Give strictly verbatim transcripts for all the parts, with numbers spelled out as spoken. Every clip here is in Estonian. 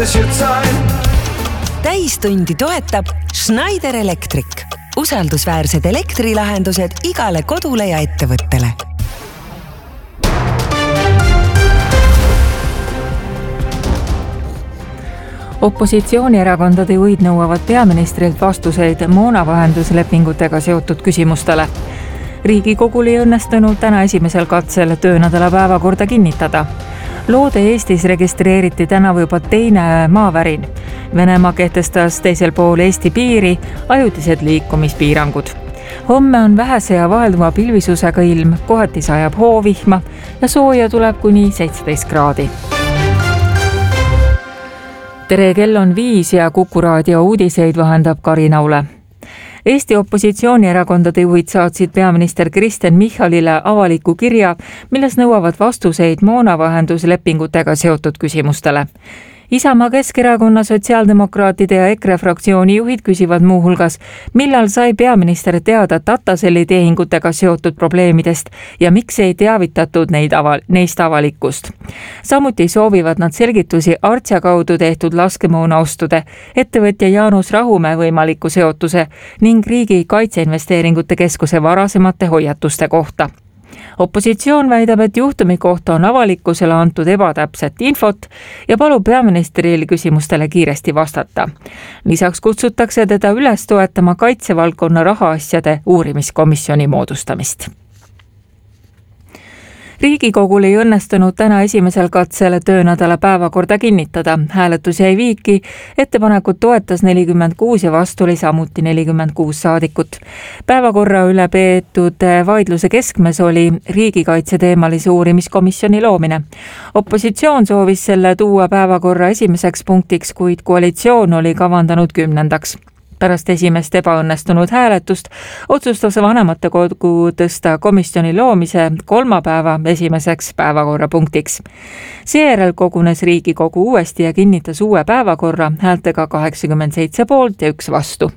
täistundi toetab Schneider Electric. Usaldusväärsed elektrilahendused igale kodule ja ettevõttele. Opositsioonierakondade juhid nõuavad peaministrilt vastuseid moonavahenduslepingutega seotud küsimustele. Riigikogul ei õnnestunud täna esimesel katsel töönädala päevakorda kinnitada. Loode Eestis registreeriti tänavu juba teine maavärin. Venemaa kehtestas teisel pool Eesti piiri ajutised liikumispiirangud. Homme on vähese ja vahelduva pilvisusega ilm, kohati sajab hoovihma ja sooja tuleb kuni seitseteist kraadi. Tere, kell on viis ja Kuku raadio uudiseid vahendab Karin Aule. Eesti opositsioonierakondade juhid saatsid peaminister Kristen Michalile avaliku kirja, milles nõuavad vastuseid moonavahenduslepingutega seotud küsimustele. Isamaa, Keskerakonna, Sotsiaaldemokraatide ja EKRE fraktsiooni juhid küsivad muuhulgas, millal sai peaminister teada Tataselli tehingutega seotud probleemidest ja miks ei teavitatud neid aval- neist avalikkust. Samuti soovivad nad selgitusi Artsia kaudu tehtud laskemoonaostude, ettevõtja Jaanus Rahumäe võimaliku seotuse ning Riigi Kaitseinvesteeringute Keskuse varasemate hoiatuste kohta. Opositsioon väidab, et juhtumi kohta on avalikkusele antud ebatäpset infot ja palub peaministril küsimustele kiiresti vastata. Lisaks kutsutakse teda üles toetama kaitsevaldkonna rahaasjade uurimiskomisjoni moodustamist. Riigikogul ei õnnestunud täna esimesel katsel töönädala päevakorda kinnitada. Hääletus jäi viiki, ettepanekut toetas nelikümmend kuus ja vastu oli samuti nelikümmend kuus saadikut. Päevakorra üle peetud vaidluse keskmes oli riigikaitse teemalise uurimiskomisjoni loomine. Opositsioon soovis selle tuua päevakorra esimeseks punktiks, kuid koalitsioon oli kavandanud kümnendaks. Pärast esimest ebaõnnestunud hääletust otsustas vanematekogu tõsta komisjoni loomise kolmapäeva esimeseks päevakorrapunktiks. Seejärel kogunes Riigikogu uuesti ja kinnitas uue päevakorra häältega kaheksakümmend seitse poolt ja üks vastu.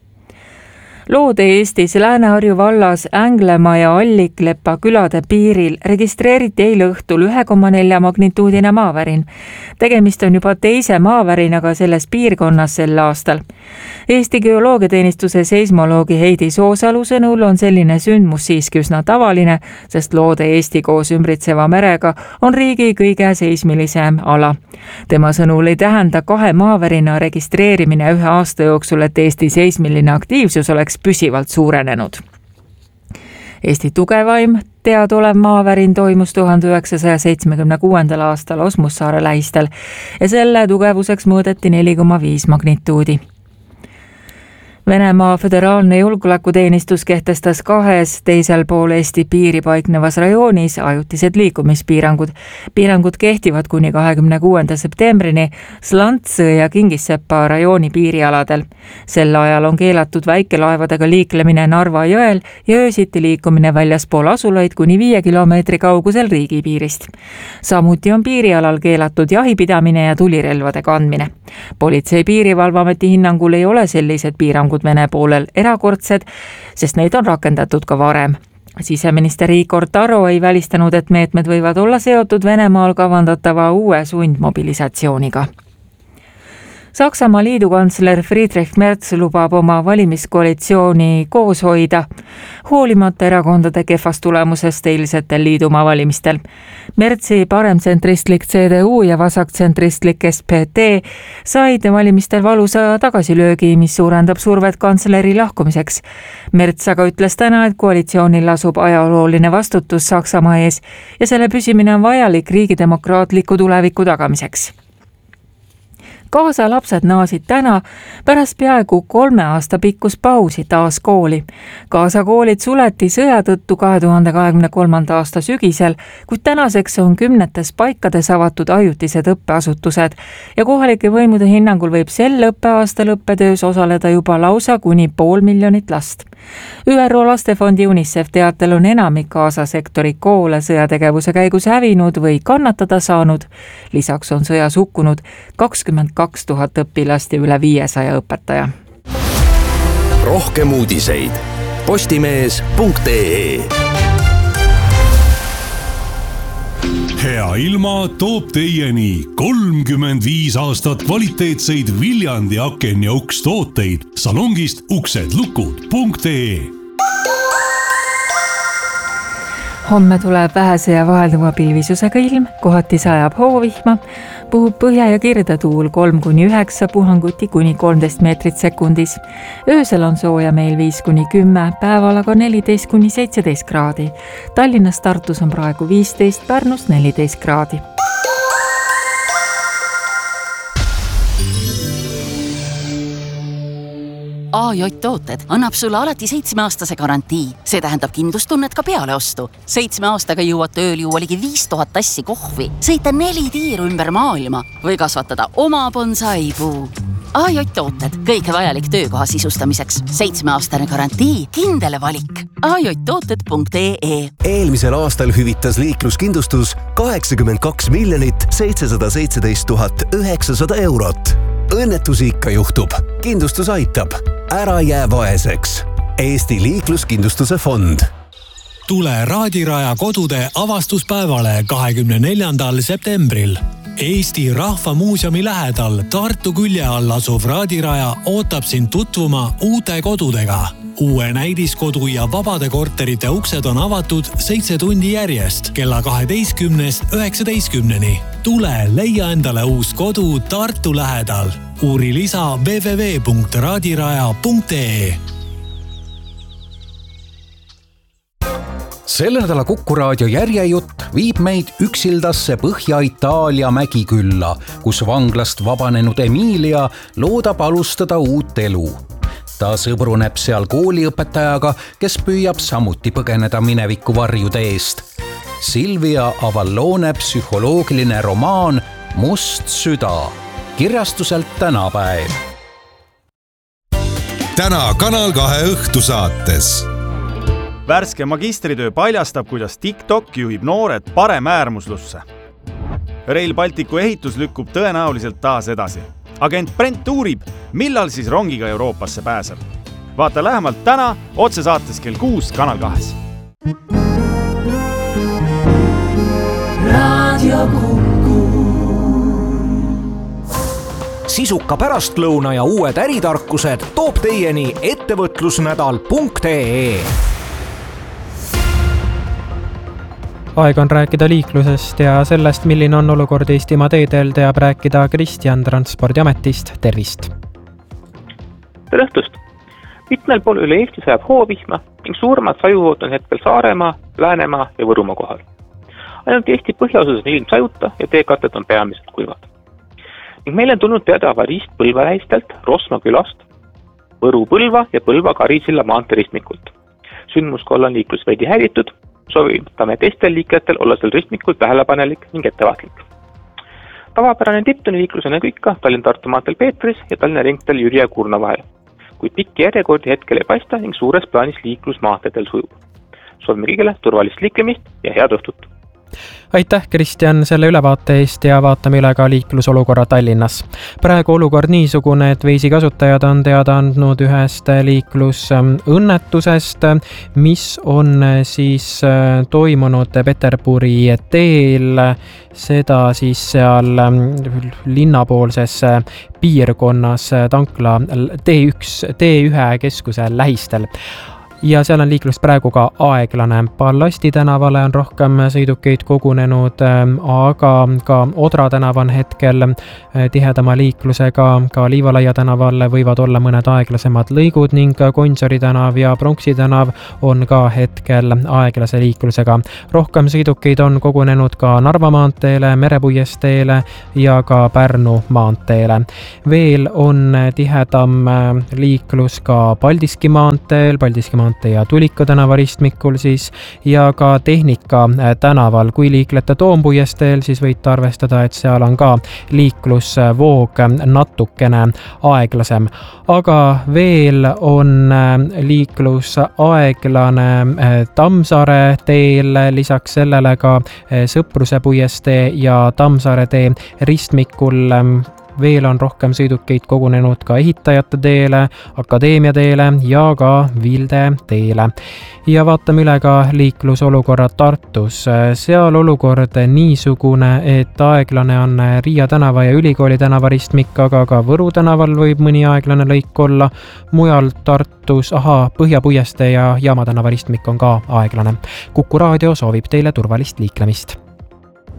Loode Eestis Lääne-Harju vallas Änglemaa ja Alliklepa külade piiril registreeriti eile õhtul üks koma neli magnituudine maavärin. Tegemist on juba teise maavärinaga selles piirkonnas sel aastal. Eesti Geoloogiateenistuse seismoloogi Heidi Soosalu sõnul on selline sündmus siiski üsna tavaline, sest Loode Eesti koos ümbritseva merega on riigi kõige seismilisem ala. Tema sõnul ei tähenda kahe maavärina registreerimine ühe aasta jooksul, et Eesti seismiline aktiivsus oleks püsivalt suurenenud. Eesti tugevaim teadolev maavärin toimus tuhande üheksasaja seitsmekümne kuuendal aastal Osmussaare lähistel ja selle tugevuseks mõõdeti neli koma viis magnituudi. Venemaa föderaalne julgeolekuteenistus kehtestas kahes teisel pool Eesti piiri paiknevas rajoonis ajutised liikumispiirangud. Piirangud kehtivad kuni kahekümne kuuenda septembrini Slantsõ ja Kingissepa rajooni piirialadel. Sel ajal on keelatud väikelaevadega liiklemine Narva jõel ja öösiti liikumine väljaspool asulaid kuni viie kilomeetri kaugusel riigipiirist. Samuti on piirialal keelatud jahipidamine ja tulirelvade kandmine. Politsei piirivalveameti hinnangul ei ole sellised piirangud Vene poolel erakordsed, sest neid on rakendatud ka varem. Siseminister Igor Taro ei välistanud, et meetmed võivad olla seotud Venemaal kavandatava uue sundmobilisatsiooniga. Saksamaa liidukantsler Friedrich Merz lubab oma valimiskoalitsiooni koos hoida, hoolimata erakondade kehvast tulemusest eilsetel liidumaa valimistel. Merzi paremtsentristlik C D U ja vasaktsentristlik S P D said valimistel valusa tagasilöögi, mis suurendab survet kantsleri lahkumiseks. Merz aga ütles täna, et koalitsioonil lasub ajalooline vastutus Saksamaa ees ja selle püsimine on vajalik riigi demokraatliku tuleviku tagamiseks. Kaasa lapsed naasid täna pärast peaaegu kolme aasta pikkus pausi taas kooli. Kaasa koolid suleti sõja tõttu kahe tuhande kahekümne kolmanda aasta sügisel, kuid tänaseks on kümnetes paikades avatud ajutised õppeasutused ja kohalike võimude hinnangul võib sel õppeaastal õppetöös osaleda juba lausa kuni pool miljonit last. Ü R O lastefondi UNICEF teatel on enamik Gaza sektori koole sõjategevuse käigus hävinud või kannatada saanud. Lisaks on sõjas hukkunud kakskümmend kaks tuhat õpilast ja üle viiesaja õpetaja. Rohkem uudiseid postimees punkt ee. hea ilma toob teieni kolmkümmend viis aastat kvaliteetseid Viljandi aken ja uks tooteid salongist uksedlukud punkt ee. Homme tuleb vähese ja vahelduva pilvisusega ilm, kohati sajab hoovihma, puhub põhja ja kirda tuul kolm kuni üheksa, puhanguti kuni kolmteist meetrit sekundis. Öösel on sooja meil viis kuni kümme, päeval aga neliteist kuni seitseteist kraadi. Tallinnas, Tartus on praegu viisteist, Pärnus neliteist kraadi. A J Tooted annab sulle alati seitsmeaastase garantii. See tähendab kindlustunnet ka peale ostu. Seitsme aastaga jõuad ööl juua ligi viis tuhat tassi kohvi, sõita neli tiiru ümber maailma või kasvatada oma bonsaipuu. A J Tooted, kõike vajalik töökoha sisustamiseks. Seitsmeaastane garantii, kindele valik. A J tooted punkt ee. Eelmisel aastal hüvitas liikluskindlustus kaheksakümmend kaks miljonit seitsesada seitseteist tuhat üheksasada eurot. Õnnetusi ikka juhtub. Kindlustus aitab. Ära jää vaeseks. Eesti liikluskindlustuse fond. Tule Raadiraja kodude avastuspäevale kahekümne neljandal septembril. Eesti Rahvamuuseumi lähedal Tartu külje all asuv Raadiraja ootab sind tutvuma uute kodudega. Uue näidiskodu ja vabade korterite uksed on avatud seitse tundi järjest kella kaheteistkümnest üheksateistkümneni. Tule leia endale uus kodu Tartu lähedal. Uuri lisa w w w punkt raadiraja punkt ee. Selle nädala Kuku raadio järjejutt viib meid üksildasse Põhja-Itaalia mägikülla, kus vanglast vabanenud Emilia loodab alustada uut elu. Ta sõbruneb seal kooliõpetajaga, kes püüab samuti põgeneda mineviku varjude eest. Silvia Avallone psühholoogiline romaan Must süda. Kirjastuselt Tänapäev. Täna Kanal kahe õhtusaates. Värske magistritöö paljastab, kuidas TikTok juhib noored paremäärmuslusse. Rail Balticu ehitus lükkub tõenäoliselt taas edasi. Agent Brent uurib, millal siis rongiga Euroopasse pääseb. Vaata lähemalt täna otsesaates kell kuus Kanal kahes. Radio Kuku. Sisuka pärastlõuna ja uued äritarkused toob teieni ettevõtlusnädal punkt ee. Aeg on rääkida liiklusest ja sellest, milline on olukord Eestimaa teedel, teab rääkida Kristjan Transpordiametist. Tervist! Tere õhtust! Mitmel pool üle Eesti sajab hoovihma ning suuremad sajuhood on hetkel Saaremaa, Läänemaa ja Võrumaa kohal. Ainult Eesti põhjaosas on ilm sajuta ja teekatet on peamiselt kuivad. Ning meil on tulnud teada avariist Põlva lähistelt, Rosma külast, Võru Põlva ja Põlva Karisilla maanteeristmikult. Sündmuskolla on liiklus veidi häiritud. Soovitame teistel liiklejatel olla seal ristmikul tähelepanelik ning ettevaatlik. Tavapärane tipptuni liiklus on nagu ikka Tallinn-Tartu maanteel Peetris ja Tallinna ringteel Jüri ja Kurna vahel, kuid pikki järjekordi hetkel ei paista ning suures plaanis liiklus maanteedel sujub. Soovime kõigile turvalist liiklemist ja head õhtut! Aitäh, Kristjan, selle ülevaate eest ja vaatame üle ka liiklusolukorra Tallinnas. Praegu olukord niisugune, et Waze'i kasutajad on teada andnud ühest liiklusõnnetusest, mis on siis toimunud Peterburi teel, seda siis seal linnapoolses piirkonnas tankla T üks, T ühe keskuse lähistel. Ja seal on liiklus praegu ka aeglane. Pallasti tänavale on rohkem sõidukeid kogunenud, aga ka Odra tänav on hetkel tihedama liiklusega, ka Liivalaia tänaval võivad olla mõned aeglasemad lõigud ning Gonsiori tänav ja Pronksi tänav on ka hetkel aeglase liiklusega. Rohkem sõidukeid on kogunenud ka Narva maanteele, Merepuiesteele ja ka Pärnu maanteele. Veel on tihedam liiklus ka Paldiski maanteel, Paldiski maanteel ja Tulika tänava ristmikul siis ja ka Tehnika tänaval. Kui liiklete Toompuiesteel, siis võite arvestada, et seal on ka liiklusvoog natukene aeglasem. Aga veel on liiklus aeglane Tammsaare teel, lisaks sellele ka Sõpruse puiestee ja Tammsaare tee ristmikul veel on rohkem sõidukeid kogunenud ka ehitajate teele, Akadeemia teele ja ka Vilde teele. Ja vaatame üle ka liiklusolukorra Tartus. Seal olukord niisugune, et aeglane on Riia tänava ja Ülikooli tänava ristmik, aga ka Võru tänaval võib mõni aeglane lõik olla. Mujal Tartus, aha, Põhjapuiestee ja Jaama tänava ristmik on ka aeglane. Kuku raadio soovib teile turvalist liiklemist.